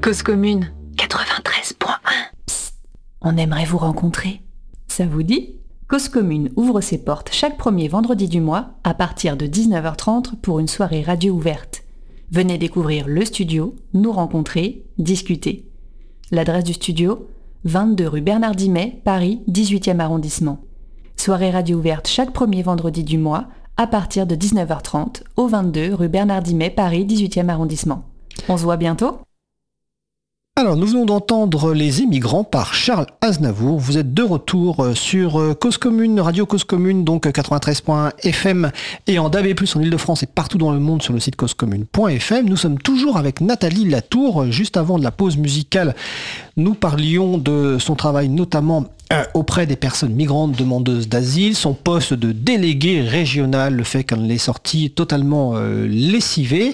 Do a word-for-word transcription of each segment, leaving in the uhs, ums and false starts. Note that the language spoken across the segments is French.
Cause commune, quatre-vingt-treize point un. Psst, on aimerait vous rencontrer. Ça vous dit ? Cause commune ouvre ses portes chaque premier vendredi du mois à partir de dix-neuf heures trente pour une soirée radio ouverte. Venez découvrir le studio, nous rencontrer, discuter. L'adresse du studio, vingt-deux rue Bernard Dimet, Paris, dix-huitième arrondissement. Soirée radio ouverte chaque premier vendredi du mois à partir de dix-neuf heures trente au vingt-deux rue Bernard Dimet, Paris, dix-huitième arrondissement. On se voit bientôt ? Alors, nous venons d'entendre Les Émigrants par Charles Aznavour. Vous êtes de retour sur Cause Commune, Radio Cause Commune, donc quatre-vingt-treize point un F M et en D A B plus, en Ile-de-France et partout dans le monde sur le site causecommune point f m. Nous sommes toujours avec Nathalie Latour. Juste avant de la pause musicale, nous parlions de son travail notamment euh, auprès des personnes migrantes demandeuses d'asile, son poste de délégué régional, le fait qu'elle est sortie totalement euh, lessivée,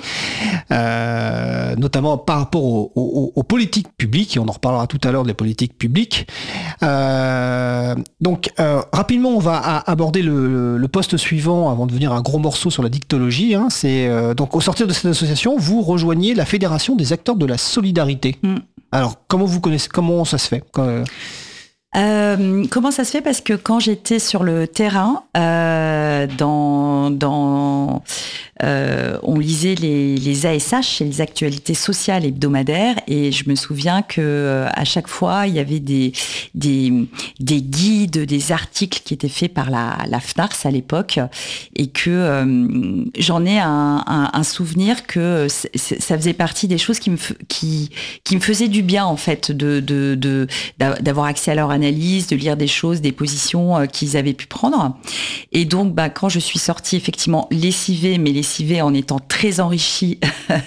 euh, notamment par rapport aux, aux, aux politiques publiques, et on en reparlera tout à l'heure des politiques publiques. Euh, donc euh, rapidement, on va à, aborder le, le poste suivant avant de venir un gros morceau sur la dictologie. Hein. C'est euh, donc au sortir de cette association, vous rejoignez la Fédération des acteurs de la solidarité. Mm. Alors comment vous connaissez, comment ça se fait quand, Euh, comment ça se fait ? Parce que quand j'étais sur le terrain, euh, dans, dans, euh, on lisait les, les A S H, les actualités sociales hebdomadaires, et je me souviens que à chaque fois il y avait des, des, des guides, des articles qui étaient faits par la, la F N A R S à l'époque, et que euh, j'en ai un, un, un souvenir que ça faisait partie des choses qui me, qui, qui me faisaient du bien en fait, de, de, de, d'avoir accès à leur analyse, de lire des choses, des positions euh, qu'ils avaient pu prendre. Et donc, bah, quand je suis sortie, effectivement, lessivée, mais lessivée en étant très enrichie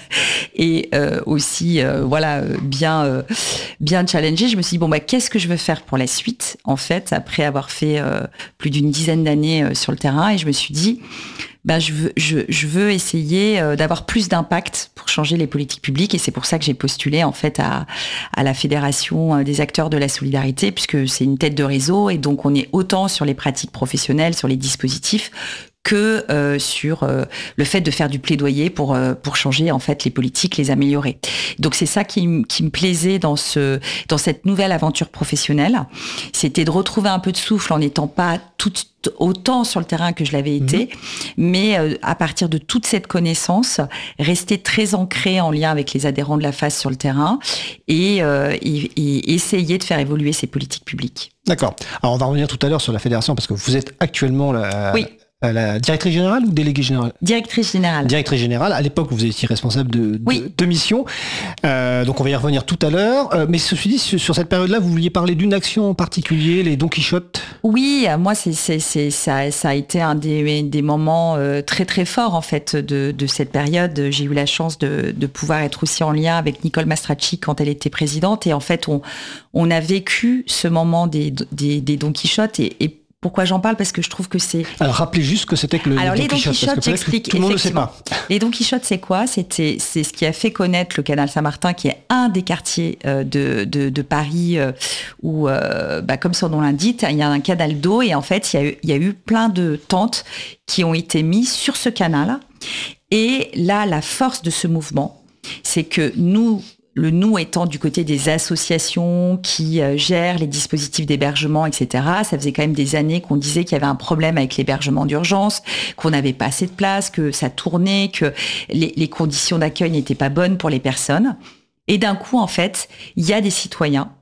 et euh, aussi, euh, voilà, bien, euh, bien challengée, je me suis dit, bon, bah, qu'est-ce que je veux faire pour la suite, en fait, après avoir fait euh, plus d'une dizaine d'années euh, sur le terrain. Et je me suis dit, ben je veux, je, je veux essayer euh, d'avoir plus d'impact pour changer les politiques publiques, et c'est pour ça que j'ai postulé en fait à, à la Fédération des acteurs de la solidarité, puisque c'est une tête de réseau, et donc on est autant sur les pratiques professionnelles, sur les dispositifs, que euh, sur euh, le fait de faire du plaidoyer pour euh, pour changer en fait les politiques, les améliorer. Donc c'est ça qui, m- qui me plaisait dans ce dans cette nouvelle aventure professionnelle, c'était de retrouver un peu de souffle en n'étant pas tout autant sur le terrain que je l'avais été, mmh. mais euh, à partir de toute cette connaissance, rester très ancré en lien avec les adhérents de la F A S sur le terrain, et, euh, et, et essayer de faire évoluer ces politiques publiques. D'accord. Alors on va revenir tout à l'heure sur la fédération, parce que vous êtes actuellement la... Oui. La directrice générale ou déléguée générale ? Directrice générale. Directrice générale. À l'époque, vous étiez responsable de, de, oui. de mission. Euh, donc, on va y revenir tout à l'heure. Euh, mais ceci dit, sur, sur cette période-là, vous vouliez parler d'une action en particulier, les Don Quichotte ? Oui, moi, c'est, c'est, c'est, ça, ça a été un des, des moments euh, très, très forts, en fait, de, de cette période. J'ai eu la chance de, de pouvoir être aussi en lien avec Nicole Mastracci quand elle était présidente. Et en fait, on, on a vécu ce moment des, des, des Don Quichotte, et, et pourquoi j'en parle ? Parce que je trouve que c'est... Alors, rappelez juste ce que c'était que le Alors, Don les Don Quichotte. Quichotte, j'explique. Tout le monde ne sait pas. Les Don Quichotte, c'est quoi ? C'était, c'est ce qui a fait connaître le canal Saint-Martin, qui est un des quartiers euh, de, de, de Paris euh, où, euh, bah, comme son nom l'indique, il y a un canal d'eau, et en fait, il y a eu, il y a eu plein de tentes qui ont été mises sur ce canal. Et là, la force de ce mouvement, c'est que nous... Le nous étant du côté des associations qui euh, gèrent les dispositifs d'hébergement, et cetera. Ça faisait quand même des années qu'on disait qu'il y avait un problème avec l'hébergement d'urgence, qu'on n'avait pas assez de place, que ça tournait, que les, les conditions d'accueil n'étaient pas bonnes pour les personnes. Et d'un coup, en fait, il y a des citoyens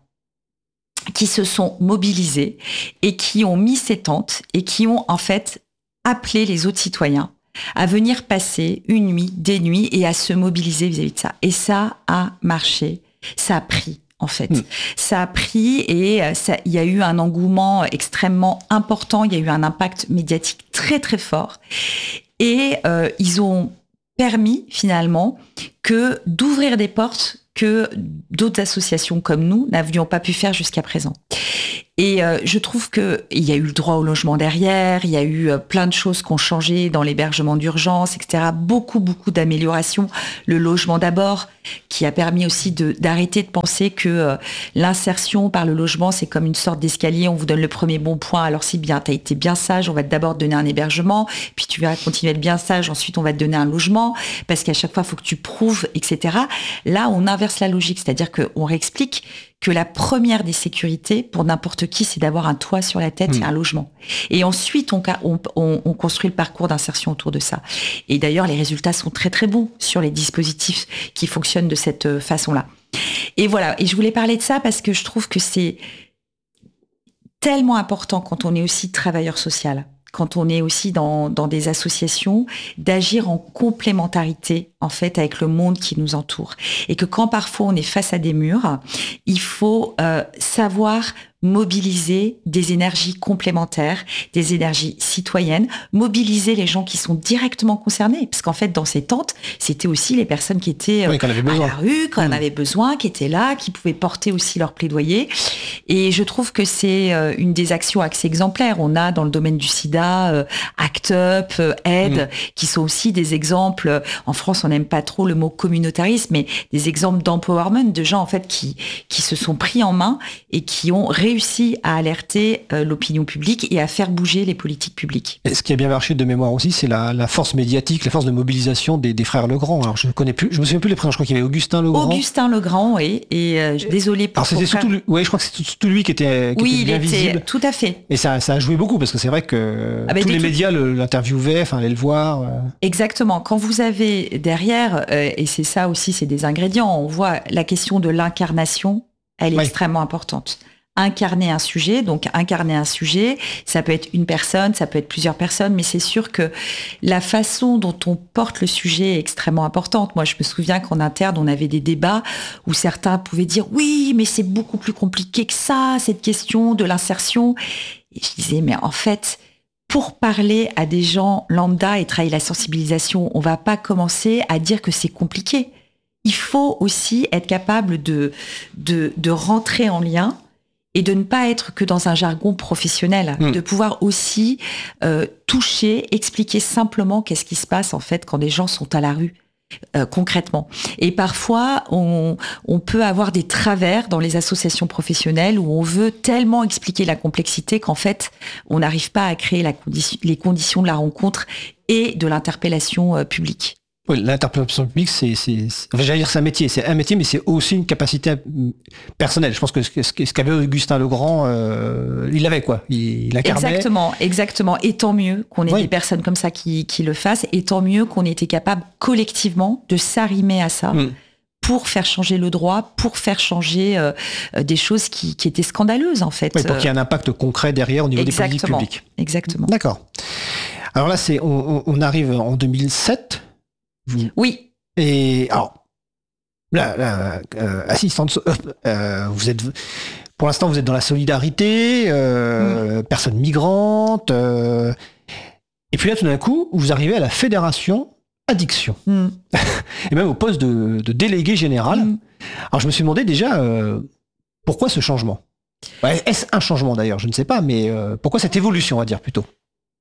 qui se sont mobilisés et qui ont mis ces tentes et qui ont en fait appelé les autres citoyens à venir passer une nuit, des nuits, et à se mobiliser vis-à-vis de ça. Et ça a marché, ça a pris, en fait. Mmh. Ça a pris, et ça, il y a eu un engouement extrêmement important, il y a eu un impact médiatique très très fort, et euh, ils ont permis finalement que d'ouvrir des portes que d'autres associations comme nous n'avions pas pu faire jusqu'à présent. Et euh, je trouve qu'il y a eu le droit au logement derrière, il y a eu euh, plein de choses qui ont changé dans l'hébergement d'urgence, et cetera. Beaucoup, beaucoup d'améliorations. Le logement d'abord, qui a permis aussi de, d'arrêter de penser que euh, l'insertion par le logement, c'est comme une sorte d'escalier. On vous donne le premier bon point, alors c'est bien, tu as été bien sage, on va d'abord te donner un hébergement, puis tu vas continuer à être bien sage, ensuite on va te donner un logement, parce qu'à chaque fois, il faut que tu prouves, et cetera. Là, on inverse la logique, c'est-à-dire qu'on réexplique que la première des sécurités pour n'importe qui, c'est d'avoir un toit sur la tête mmh. et un logement. Et ensuite, on, on, on construit le parcours d'insertion autour de ça. Et d'ailleurs, les résultats sont très très bons sur les dispositifs qui fonctionnent de cette façon-là. Et voilà, et je voulais parler de ça parce que je trouve que c'est tellement important quand on est aussi travailleur social, quand on est aussi dans, dans des associations, d'agir en complémentarité, en fait, avec le monde qui nous entoure. Et que quand parfois on est face à des murs, il faut euh, savoir mobiliser des énergies complémentaires, des énergies citoyennes, mobiliser les gens qui sont directement concernés. Parce qu'en fait, dans ces tentes, c'était aussi les personnes qui étaient euh, oui, à la rue, quand mmh. on avait besoin, qui étaient là, qui pouvaient porter aussi leur plaidoyer. Et je trouve que c'est euh, une des actions assez exemplaires. On a dans le domaine du sida, euh, ACT UP, euh, Aide, mmh. qui sont aussi des exemples. En France, on n'aime pas trop le mot communautarisme, mais des exemples d'empowerment, de gens en fait qui, qui se sont pris en main et qui ont réussi à alerter euh, l'opinion publique et à faire bouger les politiques publiques. Et ce qui a bien marché de mémoire aussi, c'est la, la force médiatique, la force de mobilisation des, des frères Legrand. Alors je ne connais plus, je me souviens plus les prénoms. Je crois qu'il y avait Augustin Legrand. Augustin Legrand, oui. Et euh, désolé pour. Alors c'était surtout, lui, ouais, je crois que c'est surtout lui qui était, qui oui, était bien il était, visible. Tout à fait. Et ça, ça a joué beaucoup parce que c'est vrai que ah ben, tous les tout... médias le, l'interviewaient, enfin allaient le voir. Euh... Exactement. Quand vous avez derrière, euh, et c'est ça aussi, c'est des ingrédients. On voit la question de l'incarnation, elle est oui. extrêmement importante. Incarner un sujet, donc incarner un sujet, ça peut être une personne, ça peut être plusieurs personnes, mais c'est sûr que la façon dont on porte le sujet est extrêmement importante. Moi, je me souviens qu'en interne, on avait des débats où certains pouvaient dire « oui, mais c'est beaucoup plus compliqué que ça, cette question de l'insertion ». Et je disais « mais en fait, pour parler à des gens lambda et travailler la sensibilisation, on va pas commencer à dire que c'est compliqué. Il faut aussi être capable de, de, de rentrer en lien et de ne pas être que dans un jargon professionnel, mmh. de pouvoir aussi euh, toucher, expliquer simplement qu'est-ce qui se passe en fait quand des gens sont à la rue, euh, concrètement. Et parfois, on, on peut avoir des travers dans les associations professionnelles où on veut tellement expliquer la complexité qu'en fait, on n'arrive pas à créer la condi- les conditions de la rencontre et de l'interpellation euh, publique. Oui, l'interpellation publique, c'est, c'est, c'est, enfin, j'allais dire c'est un métier, c'est un métier, mais c'est aussi une capacité personnelle. Je pense que ce, ce qu'avait Augustin Legrand, euh, il l'avait quoi, il, il incarnait. Exactement, exactement. Et tant mieux qu'on ait oui. des personnes comme ça qui, qui le fassent, et tant mieux qu'on ait été capable collectivement de s'arrimer à ça. Mmh. Pour faire changer le droit, pour faire changer euh, des choses qui, qui étaient scandaleuses en fait. Oui, pour qu'il y ait un impact concret derrière au niveau Exactement. Des politiques publiques. Exactement. D'accord. Alors là, c'est, on, on arrive en deux mille sept. Vous. Oui. Et alors, là, là euh, assistante, euh, vous êtes, pour l'instant, vous êtes dans la solidarité, euh, mmh. personne migrante. Euh, et puis là, tout d'un coup, vous arrivez à la fédération addiction. Mmh. Et même au poste de, de délégué général. Mmh. Alors, je me suis demandé déjà, euh, pourquoi ce changement ? Ouais, est-ce un changement d'ailleurs ? Je ne sais pas, mais euh, pourquoi cette évolution, on va dire plutôt ?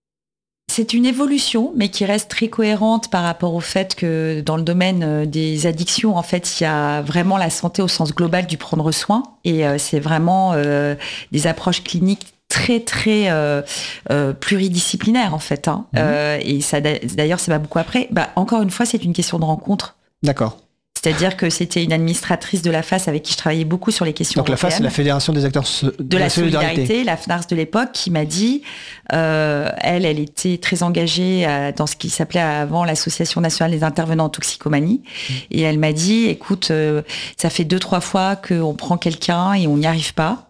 C'est une évolution, mais qui reste très cohérente par rapport au fait que dans le domaine des addictions, en fait, il y a vraiment la santé au sens global du prendre soin. Et euh, c'est vraiment euh, des approches cliniques très, très euh, euh, pluridisciplinaires, en fait. Hein. Mmh. Euh, et ça, d'ailleurs, ça va beaucoup après. Bah, encore une fois, c'est une question de rencontre. D'accord. C'est-à-dire que c'était une administratrice de la F A S avec qui je travaillais beaucoup sur les questions Donc européennes. La F A S, c'est la Fédération des acteurs de, de la, la solidarité. solidarité, la F N A R S de l'époque, qui m'a dit, euh, elle, elle était très engagée à, dans ce qui s'appelait avant l'Association nationale des intervenants en toxicomanie. Mmh. Et elle m'a dit, écoute, euh, ça fait deux, trois fois qu'on prend quelqu'un et on n'y arrive pas.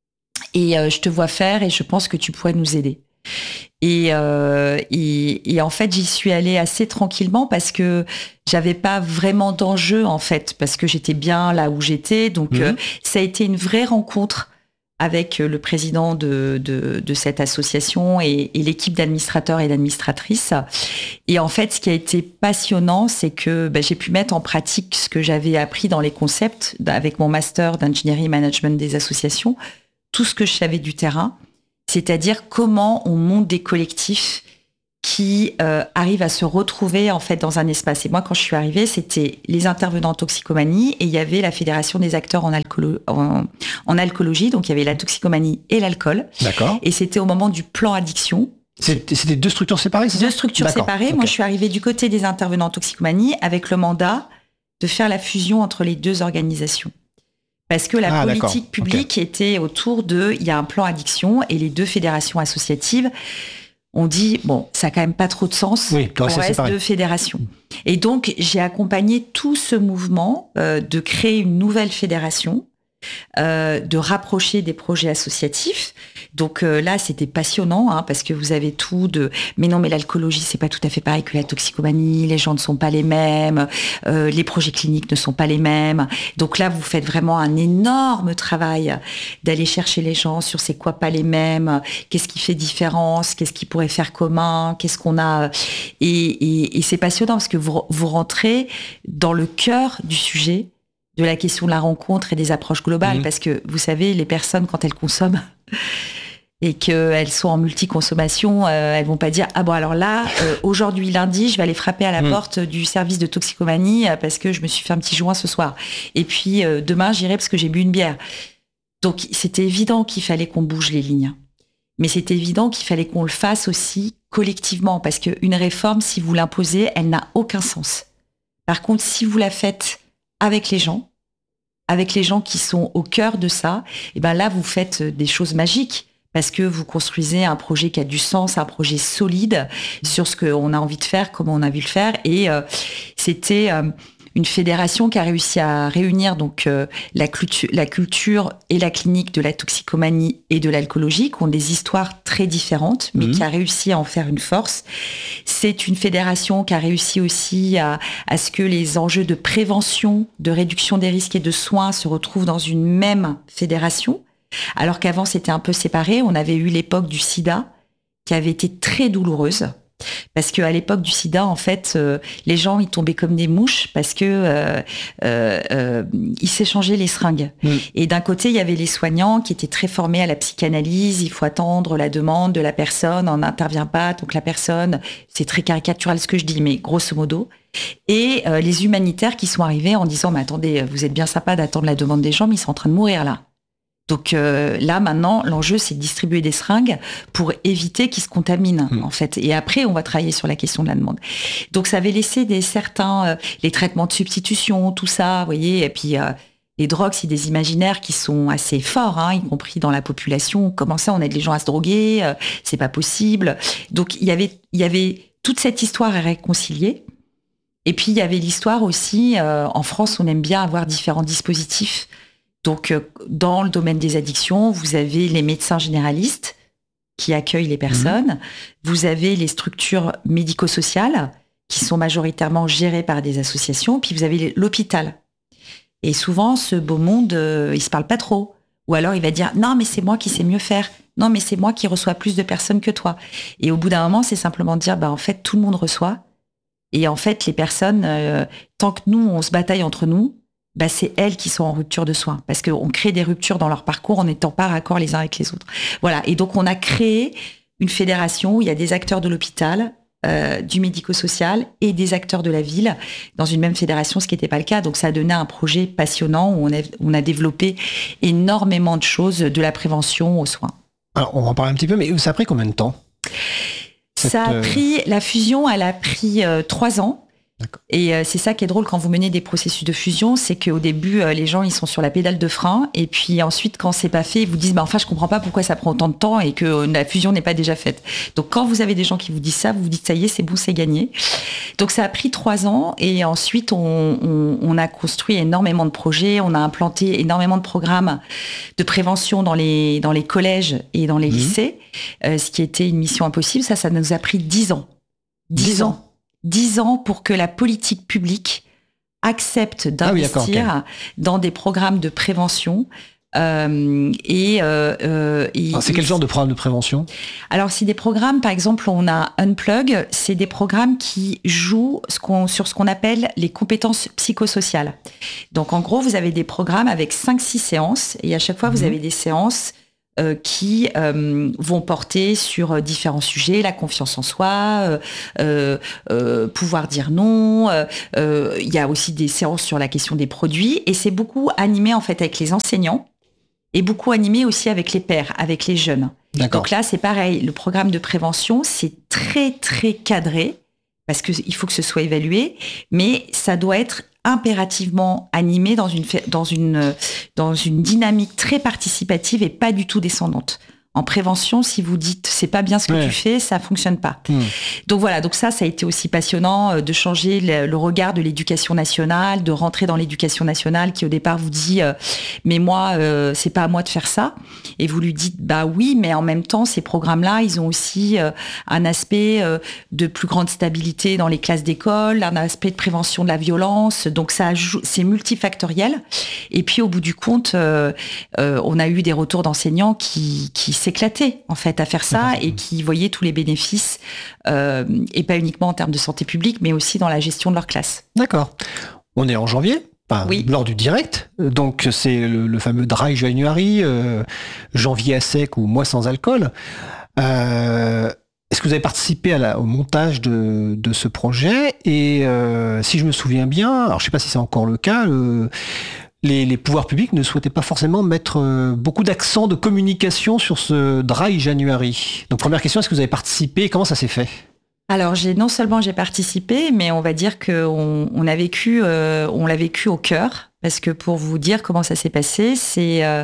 Et euh, je te vois faire et je pense que tu pourrais nous aider. Et, euh, et, et en fait, j'y suis allée assez tranquillement parce que j'avais pas vraiment d'enjeu en fait, parce que j'étais bien là où j'étais. Donc, mmh. euh, ça a été une vraie rencontre avec le président de, de, de cette association et, et l'équipe d'administrateurs et d'administratrices. Et en fait, ce qui a été passionnant, c'est que ben, j'ai pu mettre en pratique ce que j'avais appris dans les concepts avec mon master d'ingénierie et management des associations. tout ce que je savais du terrain, c'est-à-dire comment on monte des collectifs qui euh, arrivent à se retrouver en fait dans un espace. Et moi, quand je suis arrivée, c'était les intervenants en toxicomanie et il y avait la fédération des acteurs en, alcoolo- en, en alcoolologie. Donc, il y avait la toxicomanie et l'alcool. D'accord. Et c'était au moment du plan addiction. C'était, c'était deux structures séparées, c'est ça ? Deux structures D'accord. séparées. Okay. Moi, je suis arrivée du côté des intervenants en toxicomanie avec le mandat de faire la fusion entre les deux organisations. Parce que la ah, politique d'accord. publique okay. était autour de, il y a un plan addiction et les deux fédérations associatives, on dit, bon, ça n'a quand même pas trop de sens, oui, on reste séparé. deux fédérations. Et donc, j'ai accompagné tout ce mouvement euh, de créer une nouvelle fédération, euh, de rapprocher des projets associatifs. Donc euh, là, c'était passionnant, hein, parce que vous avez tout de... Mais non, mais l'alcoolologie, c'est pas tout à fait pareil que la toxicomanie, les gens ne sont pas les mêmes, euh, les projets cliniques ne sont pas les mêmes. Donc là, vous faites vraiment un énorme travail d'aller chercher les gens sur c'est quoi pas les mêmes, qu'est-ce qui fait différence, qu'est-ce qui pourrait faire commun, qu'est-ce qu'on a... Et, et, et c'est passionnant, parce que vous, vous rentrez dans le cœur du sujet, de la question de la rencontre et des approches globales, mmh. parce que vous savez, les personnes, quand elles consomment et qu'elles sont en multiconsommation, euh, elles vont pas dire « Ah bon, alors là, euh, aujourd'hui, lundi, je vais aller frapper à la mmh. porte du service de toxicomanie euh, parce que je me suis fait un petit joint ce soir. Et puis, euh, demain, j'irai parce que j'ai bu une bière. » Donc, c'était évident qu'il fallait qu'on bouge les lignes. Mais c'était évident qu'il fallait qu'on le fasse aussi collectivement, parce qu'une réforme, si vous l'imposez, elle n'a aucun sens. Par contre, si vous la faites avec les gens, avec les gens qui sont au cœur de ça, et ben là, vous faites des choses magiques, parce que vous construisez un projet qui a du sens, un projet solide sur ce qu'on a envie de faire, comment on a envie de le faire. Et euh, c'était euh, une fédération qui a réussi à réunir donc euh, la, culture, la culture et la clinique de la toxicomanie et de l'alcoolologie, qui ont des histoires très différentes, mais mmh. qui a réussi à en faire une force. C'est une fédération qui a réussi aussi à, à ce que les enjeux de prévention, de réduction des risques et de soins se retrouvent dans une même fédération. Alors qu'avant, c'était un peu séparé. On avait eu l'époque du sida, qui avait été très douloureuse. Parce qu'à l'époque du sida, en fait, euh, les gens, ils tombaient comme des mouches parce que euh, euh, euh, ils s'échangeaient les seringues. Mmh. Et d'un côté, il y avait les soignants qui étaient très formés à la psychanalyse. Il faut attendre la demande de la personne, on n'intervient pas. Donc la personne, c'est très caricatural ce que je dis, mais grosso modo. Et euh, les humanitaires qui sont arrivés en disant, mais attendez, vous êtes bien sympa d'attendre la demande des gens, mais ils sont en train de mourir là. Donc euh, là, maintenant, l'enjeu, c'est de distribuer des seringues pour éviter qu'ils se contaminent, mmh. en fait. Et après, on va travailler sur la question de la demande. Donc, ça avait laissé des certains... Euh, les traitements de substitution, tout ça, vous voyez. Et puis, euh, les drogues, c'est des imaginaires qui sont assez forts, hein, y compris dans la population. Comment ça, on aide les gens à se droguer, euh, c'est pas possible. Donc, il y avait, il y avait toute cette histoire à réconcilier. Et puis, il y avait l'histoire aussi, euh, en France, on aime bien avoir différents dispositifs. Donc, dans le domaine des addictions, vous avez les médecins généralistes qui accueillent les personnes. Mmh. Vous avez les structures médico-sociales qui sont majoritairement gérées par des associations. Puis vous avez l'hôpital. Et souvent, ce beau monde, euh, il se parle pas trop. Ou alors, il va dire « Non, mais c'est moi qui sais mieux faire. Non, mais c'est moi qui reçois plus de personnes que toi. » Et au bout d'un moment, c'est simplement de dire bah, « En fait, tout le monde reçoit. Et en fait, les personnes, euh, tant que nous, on se bataille entre nous, bah, c'est elles qui sont en rupture de soins. Parce qu'on crée des ruptures dans leur parcours en n'étant pas raccord les uns avec les autres. Voilà. Et donc, on a créé une fédération où il y a des acteurs de l'hôpital, euh, du médico-social et des acteurs de la ville dans une même fédération, ce qui n'était pas le cas. Donc, ça a donné un projet passionnant où on a, on a développé énormément de choses, de la prévention aux soins. Alors, on va en parler un petit peu, mais ça a pris combien de temps ? Cette... Ça a pris, la fusion, elle a pris euh, trois ans. D'accord. Et euh, c'est ça qui est drôle quand vous menez des processus de fusion, c'est qu'au début, euh, les gens, ils sont sur la pédale de frein, et puis ensuite, quand c'est pas fait, ils vous disent, bah, enfin, je comprends pas pourquoi ça prend autant de temps et que euh, la fusion n'est pas déjà faite. Donc, quand vous avez des gens qui vous disent ça, vous vous dites, ça y est, c'est bon, c'est gagné. Donc, ça a pris trois ans, et ensuite, on, on, on a construit énormément de projets, on a implanté énormément de programmes de prévention dans les, dans les collèges et dans les mmh. lycées, euh, ce qui était une mission impossible. Ça, ça nous a pris dix ans. Dix ans. Dix ans pour que la politique publique accepte d'investir ah oui, okay. dans des programmes de prévention. Euh, et, euh, et ah, c'est quel genre de programme de prévention ? Alors, c'est des programmes, par exemple, on a Unplug, c'est des programmes qui jouent ce qu'on, sur ce qu'on appelle les compétences psychosociales. Donc, en gros, vous avez des programmes avec cinq six séances, et à chaque fois, mmh. vous avez des séances euh, qui euh, vont porter sur différents sujets, la confiance en soi, euh, euh, euh, pouvoir dire non. Euh, euh, il y a aussi des séances sur la question des produits et c'est beaucoup animé en fait avec les enseignants et beaucoup animé aussi avec les pairs, avec les jeunes. D'accord. Donc là, c'est pareil. Le programme de prévention, c'est très très cadré parce que il faut que ce soit évalué, mais ça doit être impérativement animé dans une, dans une, dans une dynamique très participative et pas du tout descendante. En prévention, si vous dites c'est pas bien ce que ouais. tu fais, ça fonctionne pas. Mmh. Donc voilà, donc ça, ça a été aussi passionnant de changer le, le regard de l'éducation nationale, de rentrer dans l'éducation nationale qui au départ vous dit euh, mais moi euh, c'est pas à moi de faire ça, et vous lui dites bah oui, mais en même temps ces programmes-là, ils ont aussi euh, un aspect euh, de plus grande stabilité dans les classes d'école, un aspect de prévention de la violence, donc ça c'est multifactoriel. Et puis au bout du compte, euh, euh, on a eu des retours d'enseignants qui qui s'éclataient en fait à faire ça et qui voyaient tous les bénéfices euh, et pas uniquement en termes de santé publique mais aussi dans la gestion de leur classe. D'accord. On est en janvier, enfin, oui. lors du direct, donc c'est le, le fameux Dry January, euh, janvier à sec ou mois sans alcool. Euh, est-ce que vous avez participé à la, au montage de, de ce projet et euh, si je me souviens bien, alors je sais pas si c'est encore le cas, le, Les, les pouvoirs publics ne souhaitaient pas forcément mettre euh, beaucoup d'accent de communication sur ce Dry January. Donc première question, est-ce que vous avez participé et comment ça s'est fait ? Alors j'ai non seulement j'ai participé, mais on va dire qu'on on a vécu, euh, on l'a vécu au cœur, parce que pour vous dire comment ça s'est passé, c'est euh,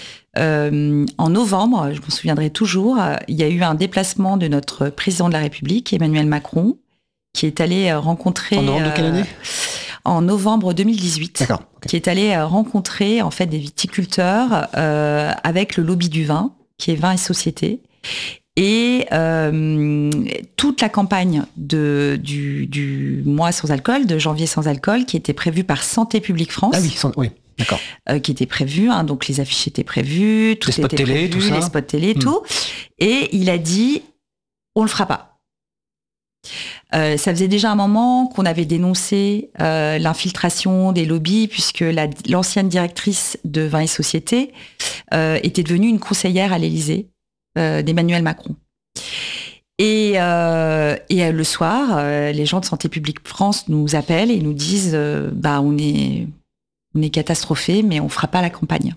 euh, en novembre, je m'en souviendrai toujours, il y a eu un déplacement de notre président de la République, Emmanuel Macron, qui est allé rencontrer. En novembre de quelle année ? euh, En novembre deux mille dix-huit. D'accord. Okay. Qui est allé rencontrer en fait des viticulteurs euh, avec le lobby du vin, qui est Vin et Société, et euh, toute la campagne de, du, du mois sans alcool, de janvier sans alcool, qui était prévue par Santé publique France. Ah oui, sans, oui. D'accord. Euh, qui était prévu, hein, donc les affiches étaient prévues, tout les spots était télé, prévu, tout ça. les spots télé, mmh. tout. Et il a dit, on le fera pas. Euh, ça faisait déjà un moment qu'on avait dénoncé euh, l'infiltration des lobbies, puisque la, l'ancienne directrice de Vin et Société euh, était devenue une conseillère à l'Élysée euh, d'Emmanuel Macron. Et, euh, et le soir, euh, les gens de Santé publique France nous appellent et nous disent euh, bah, on est, on est catastrophés, mais on fera pas la campagne.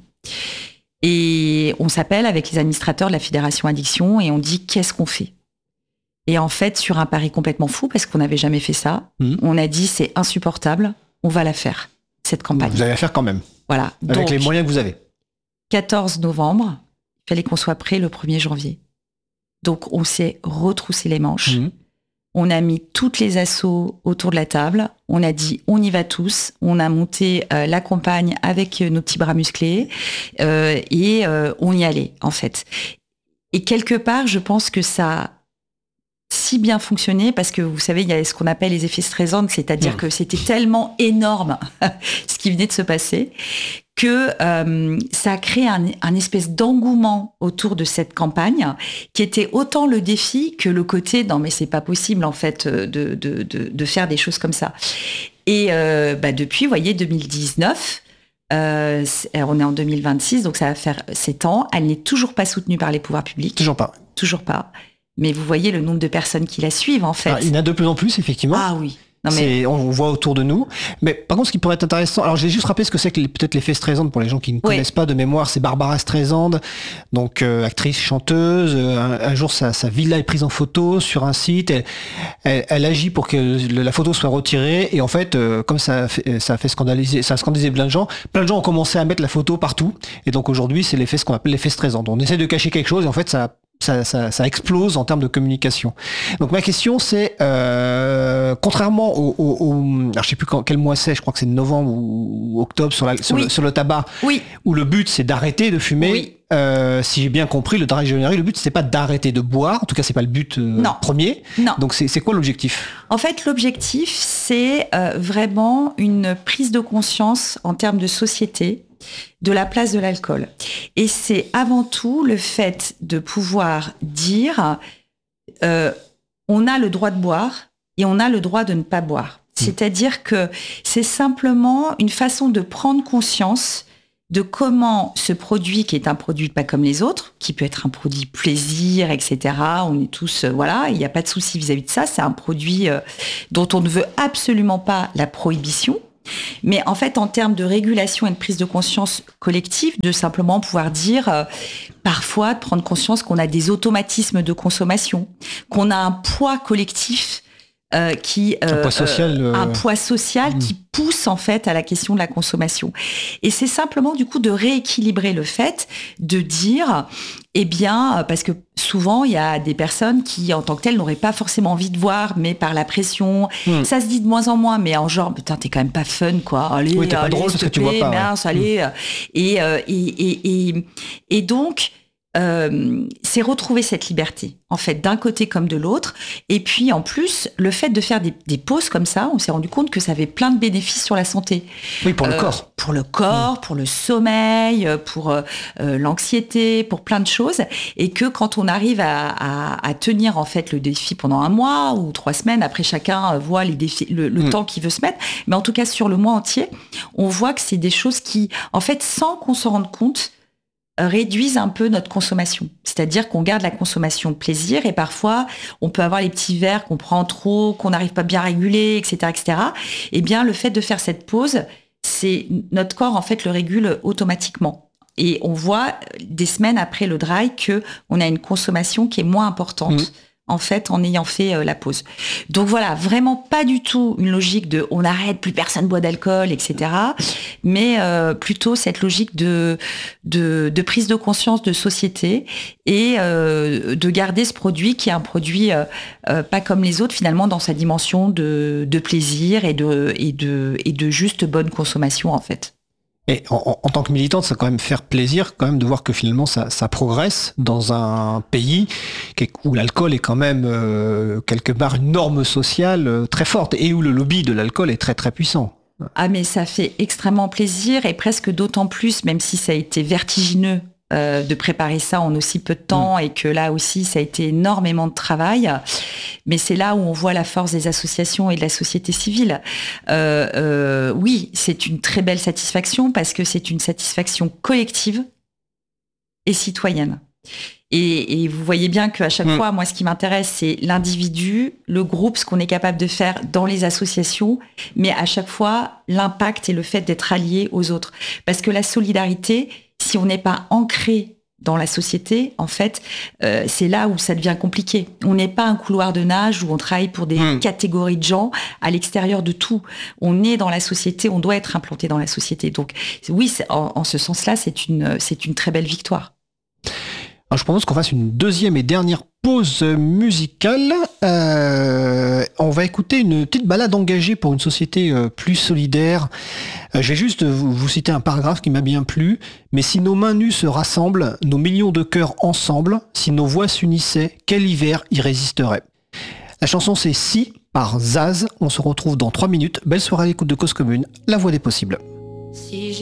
Et on s'appelle avec les administrateurs de la Fédération Addiction et on dit qu'est-ce qu'on fait ? Et en fait, sur un pari complètement fou, parce qu'on n'avait jamais fait ça, mmh. on a dit c'est insupportable, on va la faire, cette campagne. Vous allez la faire quand même. Voilà. Avec donc, les moyens que vous avez. quatorze novembre, il fallait qu'on soit prêt le premier janvier. Donc, on s'est retroussé les manches. Mmh. On a mis toutes les assos autour de la table. On a dit, on y va tous. On a monté euh, la campagne avec nos petits bras musclés. Euh, et euh, on y allait, en fait. Et quelque part, je pense que ça si bien fonctionné parce que vous savez il y a ce qu'on appelle les effets stressants, c'est-à-dire mmh. que c'était tellement énorme ce qui venait de se passer que euh, ça a créé un, un espèce d'engouement autour de cette campagne qui était autant le défi que le côté non mais c'est pas possible en fait de de de, de faire des choses comme ça. Et euh, bah, depuis vous voyez deux mille dix-neuf. Euh, on est en deux mille vingt-six, donc ça va faire sept ans. Elle n'est toujours pas soutenue par les pouvoirs publics. Toujours pas. Toujours pas. Mais vous voyez le nombre de personnes qui la suivent, en fait. Ah, il y en a de plus en plus, effectivement. Ah oui. Non, mais... c'est, on voit autour de nous. Mais par contre, ce qui pourrait être intéressant, alors j'ai juste rappelé ce que c'est que les, peut-être l'effet Streisand pour les gens qui ne oui. connaissent pas de mémoire. C'est Barbara Streisand, donc euh, actrice, chanteuse. Euh, un, un jour, sa, sa villa est prise en photo sur un site. Elle, elle, elle agit pour que le, la photo soit retirée. Et en fait, euh, comme ça a fait, ça a fait scandaliser, ça a scandalisé plein de gens. Plein de gens ont commencé à mettre la photo partout. Et donc aujourd'hui, c'est l'effet ce qu'on appelle l'effet Streisand. On essaie de cacher quelque chose et en fait, ça Ça, ça, ça explose en termes de communication. Donc ma question c'est, euh, contrairement au, au, au alors je sais plus quand, quel mois c'est, je crois que c'est novembre ou octobre sur, la, sur, oui. le, sur le tabac, oui. où le but c'est d'arrêter de fumer. Oui. Euh, si j'ai bien compris, le Dry January, le but c'est pas d'arrêter de boire, en tout cas c'est pas le but euh, non. premier. Non. Donc c'est, c'est quoi l'objectif ? En fait l'objectif c'est euh, vraiment une prise de conscience en termes de société de la place de l'alcool. Et c'est avant tout le fait de pouvoir dire euh, on a le droit de boire et on a le droit de ne pas boire. Mmh. C'est-à-dire que c'est simplement une façon de prendre conscience de comment ce produit, qui est un produit pas comme les autres, qui peut être un produit plaisir, et cetera. On est tous, euh, voilà, il n'y a pas de souci vis-à-vis de ça. C'est un produit euh, dont on ne veut absolument pas la prohibition. Mais en fait, en termes de régulation et de prise de conscience collective, de simplement pouvoir dire, euh, parfois, de prendre conscience qu'on a des automatismes de consommation, qu'on a un poids collectif Euh, qui euh, un poids social, euh... un poids social mmh. qui pousse en fait à la question de la consommation. Et c'est simplement du coup de rééquilibrer le fait de dire, eh bien, parce que souvent il y a des personnes qui en tant que telles n'auraient pas forcément envie de voir, mais par la pression, mmh. ça se dit de moins en moins, mais en genre, putain, t'es quand même pas fun, quoi. Allez, oui, t'es allez, pas drôle parce que tu vois pas. Mince, Ouais. allez, Mmh. et, euh, et, et, et, et donc. Euh, c'est retrouver cette liberté, en fait, d'un côté comme de l'autre. Et puis, en plus, le fait de faire des, des pauses comme ça, on s'est rendu compte que ça avait plein de bénéfices sur la santé. Oui, pour euh, le corps. Pour le corps, mmh. pour le sommeil, pour euh, l'anxiété, pour plein de choses. Et que quand on arrive à, à, à tenir, en fait, le défi pendant un mois ou trois semaines, après chacun voit les défis, le, le mmh. temps qu'il veut se mettre, mais en tout cas, sur le mois entier, on voit que c'est des choses qui, en fait, sans qu'on s'en rende compte, réduisent un peu notre consommation. C'est-à-dire qu'on garde la consommation de plaisir et parfois, on peut avoir les petits verres qu'on prend trop, qu'on n'arrive pas bien à réguler, et cetera, et cetera. Eh bien, le fait de faire cette pause, c'est notre corps, en fait, le régule automatiquement. Et on voit des semaines après le dry que on a une consommation qui est moins importante. Mmh. En fait, en ayant fait euh, la pause. Donc voilà, vraiment pas du tout une logique de on arrête, plus personne boit d'alcool, et cetera. Mais euh, plutôt cette logique de, de, de prise de conscience de société et euh, de garder ce produit qui est un produit euh, euh, pas comme les autres finalement dans sa dimension de, de plaisir et de, et, de, et de juste bonne consommation en fait. Et en, en tant que militante, ça va quand même faire plaisir quand même de voir que finalement ça, ça progresse dans un pays où l'alcool est quand même euh, quelque part une norme sociale euh, très forte et où le lobby de l'alcool est très très puissant. Ah mais ça fait extrêmement plaisir et presque d'autant plus, même si ça a été vertigineux euh, de préparer ça en aussi peu de temps mmh. et que là aussi ça a été énormément de travail. Mais c'est là où on voit la force des associations et de la société civile. Euh, euh, oui, c'est une très belle satisfaction parce que c'est une satisfaction collective et citoyenne. Et, et vous voyez bien qu'à chaque mmh. fois, moi, ce qui m'intéresse, c'est l'individu, le groupe, ce qu'on est capable de faire dans les associations, mais à chaque fois, l'impact et le fait d'être allié aux autres. Parce que la solidarité, si on n'est pas ancré dans la société, en fait, euh, c'est là où ça devient compliqué. On n'est pas un couloir de nage où on travaille pour des mmh. catégories de gens à l'extérieur de tout. On est dans la société, on doit être implanté dans la société. Donc oui, en, en ce sens-là, c'est une, c'est une très belle victoire. Alors, je propose qu'on fasse une deuxième et dernière pause musicale. Euh, on va écouter une petite balade engagée pour une société euh, plus solidaire. Euh, je vais juste vous, vous citer un paragraphe qui m'a bien plu. Mais si nos mains nues se rassemblent, nos millions de cœurs ensemble, si nos voix s'unissaient, quel hiver y résisterait? La chanson c'est Si par Zaz. On se retrouve dans trois minutes. Belle soirée à l'écoute de Cause Commune, la voix des possibles. Si